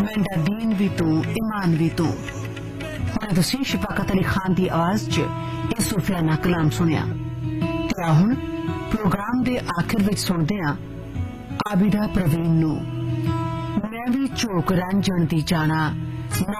मेंढा दीन भी तू ईमान भी तू। हुण तुसीं शफाकत अली खान दी आवाज़ च इह सूफियाना कलाम सुनिया। ते हुण प्रोग्राम दे आखिर विच सुणदे हां आबिदा प्रवीण नूं। मैं भी झोक रंजण दी जाना ना